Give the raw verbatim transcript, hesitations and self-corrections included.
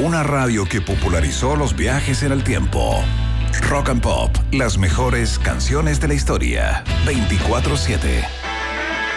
una radio que popularizó los viajes en el tiempo. Rock and Pop, las mejores canciones de la historia. veinticuatro siete.